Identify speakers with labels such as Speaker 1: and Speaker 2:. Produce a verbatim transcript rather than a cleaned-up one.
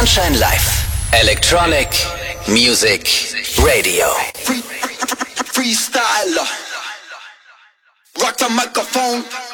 Speaker 1: Sunshine Live. Electronic Music Radio.
Speaker 2: Free, freestyler. Rock the microphone.